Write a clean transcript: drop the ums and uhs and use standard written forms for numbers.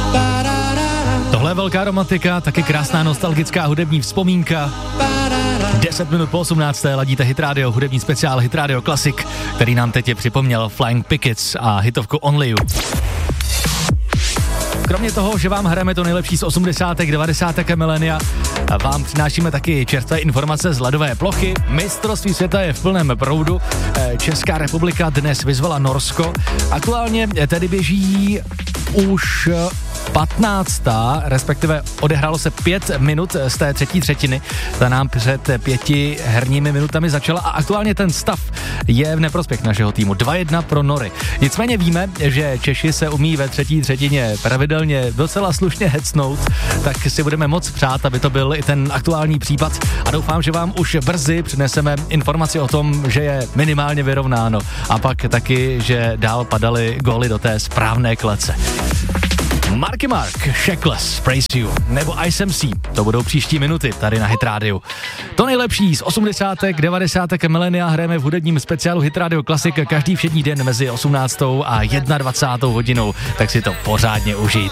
Tohle je velká romantika, taky krásná nostalgická hudební vzpomínka. 10 minut po 18. ladíte Hit Radio, hudební speciál Hit Radio Classic, který nám teď připomněl Flying Pickets a hitovku Only You. Kromě toho, že vám hrajeme to nejlepší z 80. 90. milénia, vám přinášíme taky čerstvé informace z ledové plochy. Mistrovství světa je v plném proudu. Česká republika dnes vyzvala Norsko. Aktuálně tedy běží už 15. respektive odehrálo se 5 minut z té třetí třetiny. Ta nám před 5 herními minutami začala a aktuálně ten stav je v neprospěch našeho týmu. 2-1 pro Nory. Nicméně víme, že Češi se umí ve třetí třetině pravidelně docela slušně hecnout, tak si budeme moc přát, aby to byl i ten aktuální případ a doufám, že vám už brzy přineseme informaci o tom, že je minimálně vyrovnáno a pak taky, že dál padaly góly do té správné klece. Marky Mark, Shackless, Praise You, nebo ISMC, to budou příští minuty tady na Hit Radio. To nejlepší z 80. 90. milénia hrajeme v hudebním speciálu Hit Radio Classic každý všední den mezi 18. a 21. hodinou, tak si to pořádně užijte.